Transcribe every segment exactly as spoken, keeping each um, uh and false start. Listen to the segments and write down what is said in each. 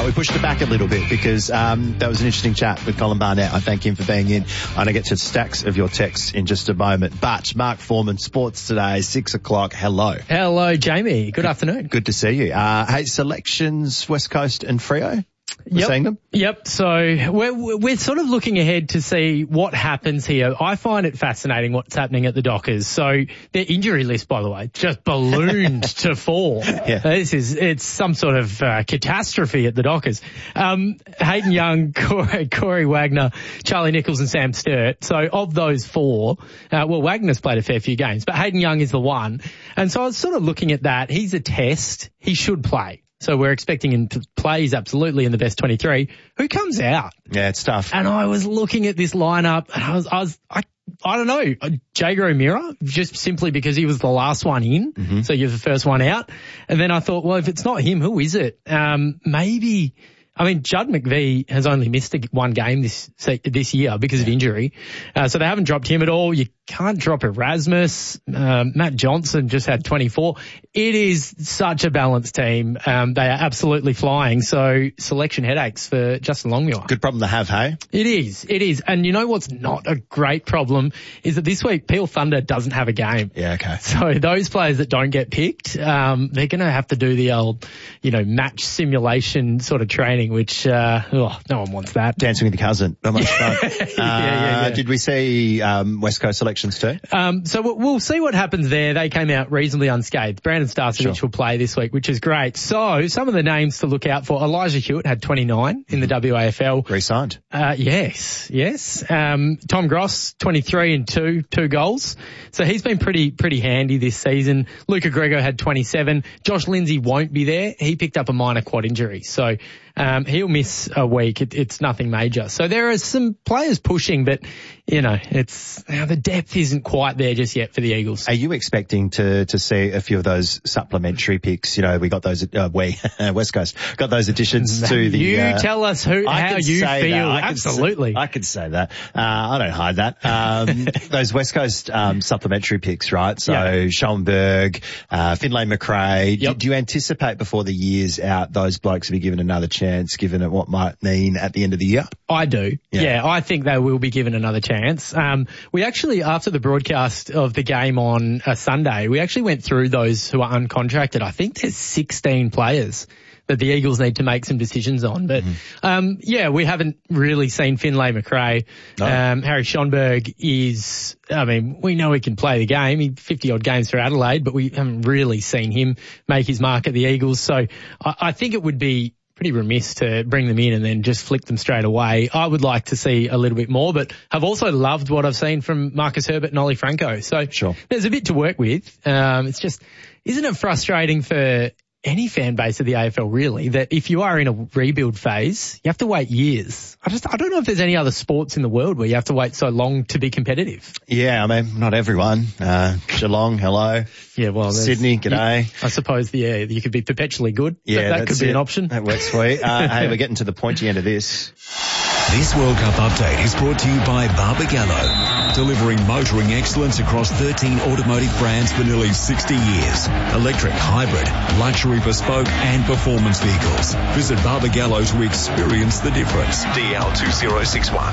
we pushed it back a little bit because um, that was an interesting chat with Colin Barnett. I thank him for being in. I'm going to get to stacks of your texts in just a moment. But Mark Foreman, Sports Today, six o'clock. Hello. Hello, Jamie. Good afternoon. Good to see you. Uh, hey, selections, West Coast and Freo? We're yep. seeing them? Yep. So we're, we're sort of looking ahead to see what happens here. I find it fascinating what's happening at the Dockers. So their injury list, by the way, just ballooned to four. Yeah. This is, it's some sort of uh, catastrophe at the Dockers. Um, Hayden Young, Corey, Corey Wagner, Charlie Nichols and Sam Sturt. So of those four, uh, well, Wagner's played a fair few games, but Hayden Young is the one. And so I was sort of looking at that. He's a test. He should play. So we're expecting him to play. He's absolutely in the best twenty-three. Who comes out? Yeah, it's tough. And I was looking at this lineup and I was, I was, I, I don't know, Jager O'Meara, just simply because he was the last one in. Mm-hmm. So you're the first one out. And then I thought, well, if it's not him, who is it? Um, maybe, I mean, Judd McVie has only missed a, one game this this year because of injury. Uh, so they haven't dropped him at all. You can't drop Erasmus. Um, Matt Johnson just had twenty-four. It is such a balanced team. Um, they are absolutely flying. So selection headaches for Justin Longmuir. Good problem to have, hey? It is. It is. And you know what's not a great problem is that this week Peel Thunder doesn't have a game. Yeah, okay. So those players that don't get picked, um, they're going to have to do the old, you know, match simulation sort of training, which, uh, oh, no one wants that. Dancing with your cousin. Not much fun. uh, yeah, yeah, yeah. Did we see um, West Coast selections too? Um, so we'll see what happens there. They came out reasonably unscathed. Brandon Starcevich Sure. will play this week, which is great. So some of the names to look out for. Elijah Hewitt had twenty-nine in the W A F L. Re-signed. Uh, yes, yes. Um, Tom Gross, twenty-three and two, two goals. So he's been pretty, pretty handy this season. Luca Grego had twenty-seven. Josh Lindsay won't be there. He picked up a minor quad injury. So, um, he'll miss a week. It, it's nothing major. So there are some players pushing, but, you know, it's, uh, the depth isn't quite there just yet for the Eagles. Are you expecting to, to see a few of those supplementary picks? You know, we got those, uh, we, West Coast, got those additions to the, You uh, tell us who, I how could you say feel. that. I Absolutely. Could, I could say that. Uh, I don't hide that. Um, those West Coast, um, supplementary picks, right? So yeah. Schoenberg, uh, Finlay McRae. Yep. Do, do you anticipate before the year's out, those blokes will be given another chance, given it what might mean at the end of the year? I do. Yeah, yeah I think they will be given another chance. Um, we actually, after the broadcast of the game on a Sunday, we actually went through those who are uncontracted. I think there's sixteen players that the Eagles need to make some decisions on. But, mm-hmm. um, yeah, we haven't really seen Finlay McRae. No. Um, Harry Schoenberg is, I mean, we know he can play the game. He fifty odd games for Adelaide, but we haven't really seen him make his mark at the Eagles. So I, I think it would be pretty remiss to bring them in and then just flick them straight away. I would like to see a little bit more, but have also loved what I've seen from Marcus Herbert and Ollie Franco. So sure. There's a bit to work with. Um, it's just, isn't it frustrating for any fan base of the A F L really that if you are in a rebuild phase, you have to wait years? I just, I don't know if there's any other sports in the world where you have to wait so long to be competitive. Yeah, I mean, not everyone. Uh, Geelong, hello. Yeah, well, Sydney, g'day. You, I suppose, yeah, you could be perpetually good. Yeah, that, that could be it. an option. That works for you. Uh, hey, we're getting to the pointy end of this. This World Cup update is brought to you by Barbagallo, delivering motoring excellence across thirteen automotive brands for nearly sixty years. Electric, hybrid, luxury, bespoke and performance vehicles. Visit Barbagallo to experience the difference. D L two zero six one.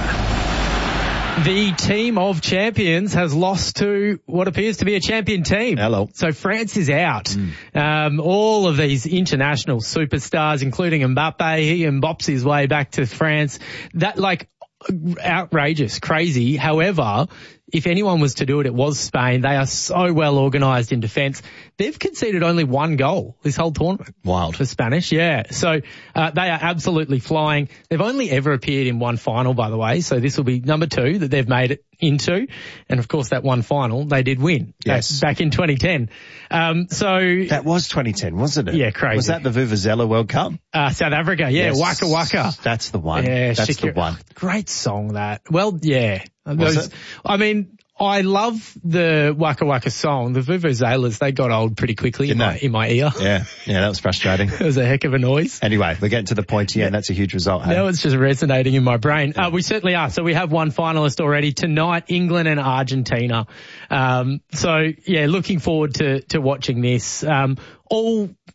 The team of champions has lost to what appears to be a champion team. Hello. So France is out. Mm. Um, all of these international superstars, including Mbappe, he Mbopps his way back to France. That, like, outrageous, crazy. However, if anyone was to do it, it was Spain. They are so well organised in defence. They've conceded only one goal this whole tournament. Wild. For Spanish, yeah. So uh, they are absolutely flying. They've only ever appeared in one final, by the way, so this will be number two that they've made it into. And, of course, that one final they did win. Yes. Back in twenty ten. Um, so That was twenty ten, wasn't it? Yeah, crazy. Was that the Vuvuzela World Cup? Uh, South Africa, yeah, Yes. Waka Waka. That's the one. Yeah, That's Shakira. the one. Great song, that. Well, yeah. Was Those, it? I mean, I love the Waka Waka song. The Vuvuzelas, they got old pretty quickly in my, in my ear. Yeah, yeah, that was frustrating. It was a heck of a noise. Anyway, we're getting to the point here, and that's a huge result. Hey? Now it's just resonating in my brain. Uh, we certainly are. So we have one finalist already tonight, England and Argentina. Um, so yeah, looking forward to, to watching this. Um, all,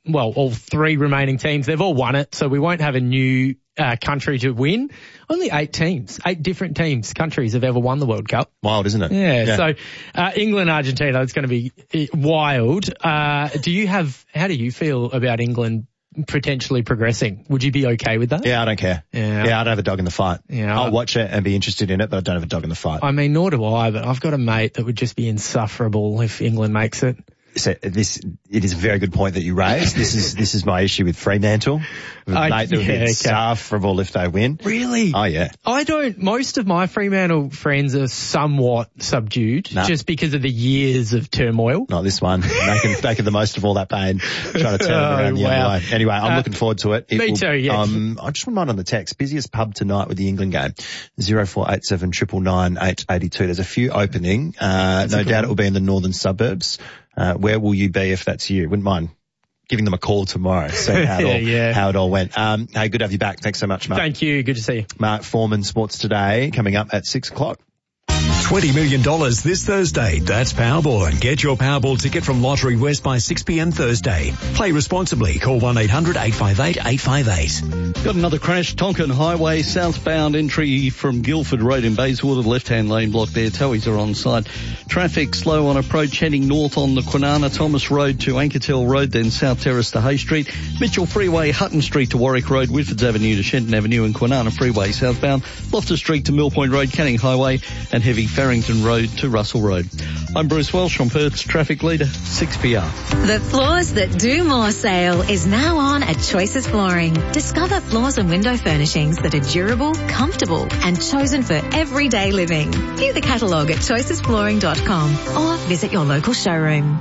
well, all three remaining teams, they've all won it, so we won't have a new uh, country to win. Only eight teams, eight different teams, countries have ever won the World Cup. Wild, isn't it? Yeah, yeah. so uh, England, Argentina, it's going to be wild. Uh, do you have, how do you feel about England potentially progressing? Would you be okay with that? Yeah, I don't care. Yeah. Yeah, I don't have a dog in the fight. Yeah. I'll watch it and be interested in it, but I don't have a dog in the fight. I mean, nor do I, but I've got a mate that would just be insufferable if England makes it. So this, it is a very good point that you raised. This is, this is my issue with Fremantle. With Uh, mate that would yeah, be okay. insufferable if they win. Really? Oh yeah. I don't, most of my Fremantle friends are somewhat subdued Nah. just because of the years of turmoil. Not this one. Making, making the most of all that pain, trying to turn it around Oh, the wow. other way. Anyway, I'm Uh, looking forward to it. it me will, too, yeah. Um, I'll just remind on the text, busiest pub tonight with the England game, zero four eight seven nine nine nine eight eight two. There's a few opening. Uh, no doubt it will be in the northern suburbs. Uh, where will you be if that's you? Wouldn't mind giving them a call tomorrow, see how it all, Yeah. how it all went. Um, hey, good to have you back. Thanks so much, Mark. Thank you. Good to see you. Mark Foreman, Sports Today, coming up at six o'clock. twenty million dollars this Thursday. That's Powerball. Get your Powerball ticket from Lottery West by six p.m. Thursday. Play responsibly. Call one eight hundred eight five eight eight five eight. Got another crash. Tonkin Highway, southbound entry from Guildford Road in Bayswater. Left-hand lane block there. Towies are on side. Traffic slow on approach heading north on the Kwinana Thomas Road to Ankertel Road, then South Terrace to Hay Street. Mitchell Freeway, Hutton Street to Warwick Road, Whitfords Avenue to Shenton Avenue, and Kwinana Freeway southbound. Loftus Street to Mill Point Road, Canning Highway, and heavy Farrington Road to Russell Road. I'm Bruce Welsh from Perth's Traffic Leader, six P R. The Floors That Do More sale is now on at Choices Flooring. Discover floors and window furnishings that are durable, comfortable, and chosen for everyday living. View the catalogue at choices flooring dot com or visit your local showroom.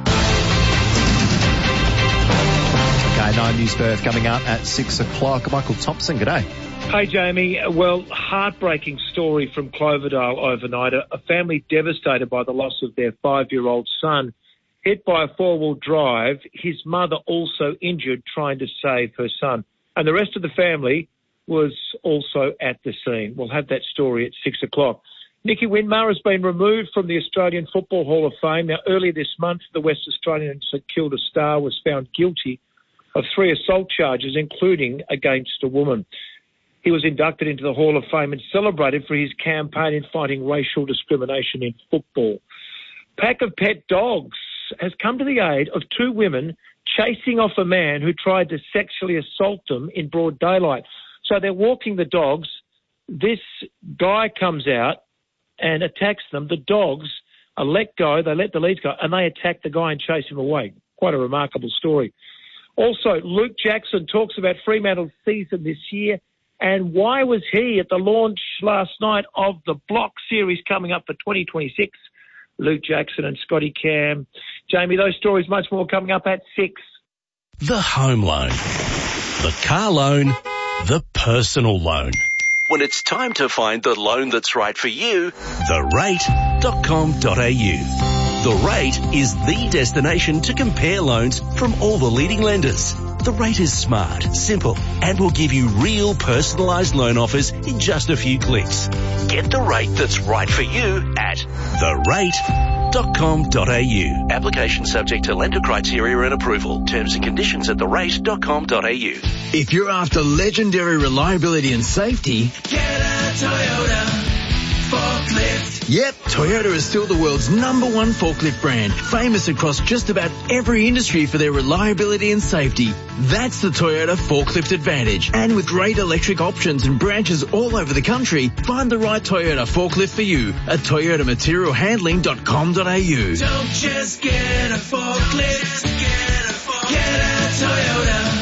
Okay, nine News Perth coming up at six o'clock. Michael Thompson, g'day. Hey, Jamie. Well, heartbreaking story from Cloverdale overnight. A, a family devastated by the loss of their five-year-old son, hit by a four-wheel drive. His mother also injured trying to save her son. And the rest of the family was also at the scene. We'll have that story at six o'clock. Nicky Winmar has been removed from the Australian Football Hall of Fame. Now, earlier this month, the West Australian St Kilda star was found guilty of three assault charges, including against a woman. He was inducted into the Hall of Fame and celebrated for his campaign in fighting racial discrimination in football. Pack of pet dogs has come to the aid of two women chasing off a man who tried to sexually assault them in broad daylight. So they're walking the dogs. This guy comes out and attacks them. The dogs are let go. They let the leads go, and they attack the guy and chase him away. Quite a remarkable story. Also, Luke Jackson talks about Fremantle's season this year. And why was he at the launch last night of the Block series coming up for twenty twenty-six? Luke Jackson and Scotty Cam. Jamie, those stories, much more coming up at six. The home loan, the car loan, the personal loan. When it's time to find the loan that's right for you, the rate dot com dot a u. The Rate is the destination to compare loans from all the leading lenders. The Rate is smart, simple, and will give you real personalised loan offers in just a few clicks. Get the rate that's right for you at the rate dot com dot a u. Application subject to lender criteria and approval. Terms and conditions at the rate dot com dot a u. If you're after legendary reliability and safety, get a Toyota forklift. Yep, Toyota is still the world's number one forklift brand, famous across just about every industry for their reliability and safety. That's the Toyota Forklift Advantage. And with great electric options and branches all over the country, find the right Toyota forklift for you at toyota material handling dot com dot a u. Don't just get a forklift, get a forklift. Get a Toyota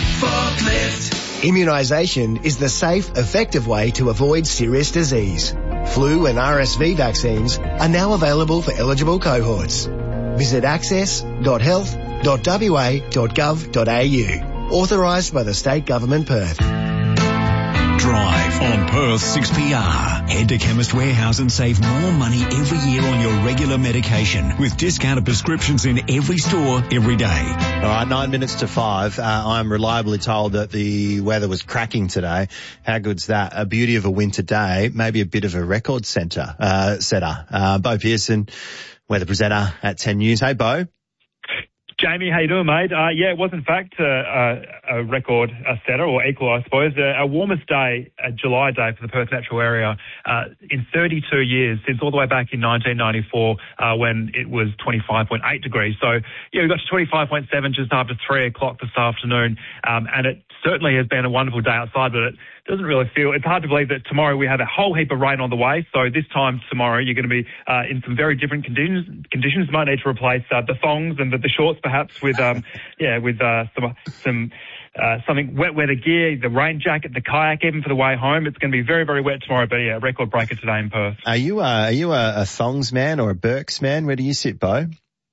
forklift. Immunisation is the safe, effective way to avoid serious disease. Flu and R S V vaccines are now available for eligible cohorts. Visit access dot health dot w a dot gov dot a u. Authorised by the State Government Perth. Drive on Perth six P R. Head to Chemist Warehouse and save more money every year on your regular medication with discounted prescriptions in every store every day. All right, nine minutes to five. Uh, I'm reliably told that the weather was cracking today. How good's that? A beauty of a winter day, maybe a bit of a record centre, uh, setter. Uh, Bo Pearson, weather presenter at ten News. Hey, Bo. Jamie, how you doing, mate? Uh, yeah, it was in fact uh, uh, a record uh, setter, or equal, I suppose. Uh, our warmest day, a July day for the Perth metro area uh, in thirty-two years, since all the way back in nineteen ninety-four uh, when it was twenty-five point eight degrees. So, yeah, we got to twenty-five point seven just after three o'clock this afternoon, um, and it certainly has been a wonderful day outside, but it doesn't really feel, it's hard to believe that tomorrow we have a whole heap of rain on the way. So this time tomorrow you're going to be uh, in some very different conditions. Conditions. You might need to replace uh, the thongs and the, the shorts perhaps with, um, yeah, with uh, some some uh, something wet weather gear, the rain jacket, the kayak, even for the way home. It's going to be very very wet tomorrow. But yeah, record breaker today in Perth. Are you uh, are you a, a thongs man or a Birks man? Where do you sit, Bo?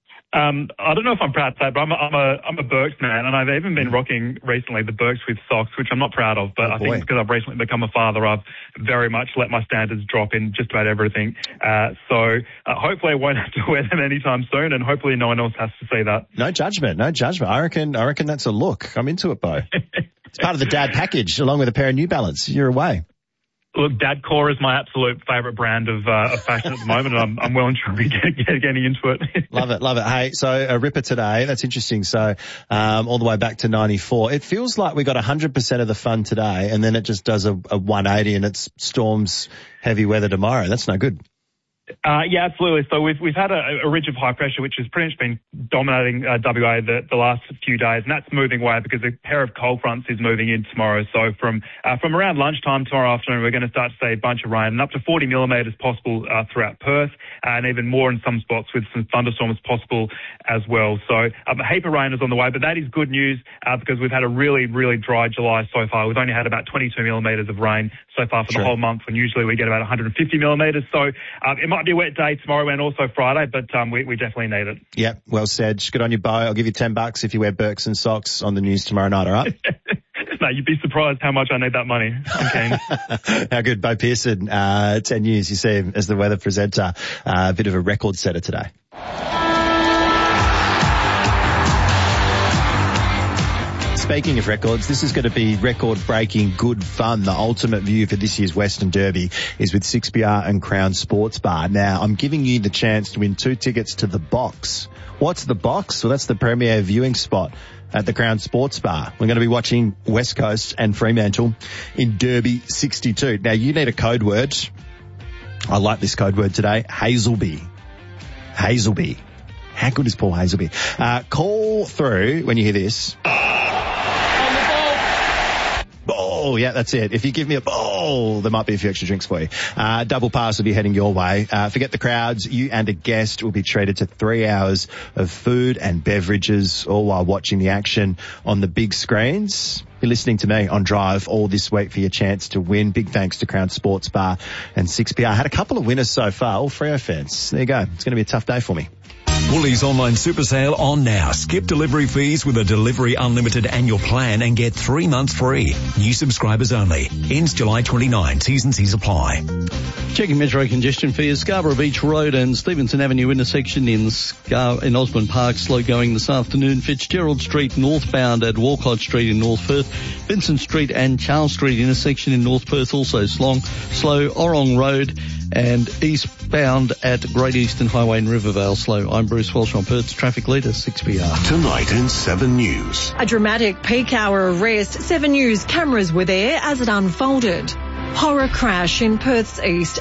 Um, I don't know if I'm proud to say, but I'm a, I'm a, I'm a Birks man, and I've even been rocking recently the Birks with socks, which I'm not proud of, but oh, I think because I've recently become a father, I've very much let my standards drop in just about everything. Uh, so uh, hopefully I won't have to wear them anytime soon, and hopefully no one else has to see that. No judgment, no judgment. I reckon, I reckon that's a look. I'm into it, Bo. It's part of the dad package, along with a pair of New Balance. You're away. Look, Dadcore is my absolute favourite brand of, uh, of fashion at the moment, and I'm, I'm well and truly getting into it. Love it, love it. Hey, so a ripper today. That's interesting. So, um, all the way back to ninety-four. It feels like we got one hundred percent of the fun today, and then it just does a, a one eighty and it's storms, heavy weather tomorrow. That's no good. Uh, yeah, absolutely. So we've we've had a, a ridge of high pressure, which has pretty much been dominating uh, W A the, the last few days, and that's moving away because a pair of cold fronts is moving in tomorrow. So from uh, from around lunchtime tomorrow afternoon, we're going to start to see a bunch of rain, and up to forty millimetres possible uh, throughout Perth, uh, and even more in some spots with some thunderstorms possible as well. So um, a heap of rain is on the way, but that is good news uh, because we've had a really, really dry July so far. We've only had about twenty-two millimetres of rain so far for Sure. the whole month, when usually we get about one hundred fifty millimetres. So um, it might be a wet day tomorrow and also Friday, but um, we, we definitely need it. Yeah, well said. Good on you, Bo. I'll give you ten bucks if you wear Birks and socks on the news tomorrow night, all right? No, you'd be surprised how much I need that money. I'm keen. How good, Bo Pearson, uh, ten News. You see him as the weather presenter, uh, a bit of a record setter today. Speaking of records, this is going to be record-breaking good fun. The ultimate view for this year's Western Derby is with six B R and Crown Sports Bar. Now, I'm giving you the chance to win two tickets to the Box. What's the Box? Well, that's the premier viewing spot at the Crown Sports Bar. We're going to be watching West Coast and Fremantle in Derby sixty-two. Now, you need a code word. I like this code word today. Hazelby. Hazelby. How good is Paul Hazelby? Uh, call through when you hear this. Oh, yeah, that's it. If you give me a ball, there might be a few extra drinks for you. Uh, double pass will be heading your way. Uh, forget the crowds. You and a guest will be treated to three hours of food and beverages, all while watching the action on the big screens. You're listening to me on Drive all this week for your chance to win. Big thanks to Crown Sports Bar and six B R. I had a couple of winners so far, all Freo fans. There you go. It's going to be a tough day for me. Woolies online super sale on now. Skip delivery fees with a Delivery Unlimited annual plan and get three months free. New subscribers only. Ends July twenty-ninth. T's and C's apply. Checking metro congestion for you. Scarborough Beach Road and Stevenson Avenue intersection in Scar- in Osborne Park, slow going this afternoon. Fitzgerald Street northbound at Walcott Street in North Perth. Vincent Street and Charles Street intersection in North Perth also slow. Slow. Orrong Road and eastbound at Great Eastern Highway in Rivervale slow. I'm Bruce Walsh on Perth's traffic leader, six B R. Tonight in seven News. A dramatic peak hour arrest. seven News cameras were there as it unfolded. Horror crash in Perth's east.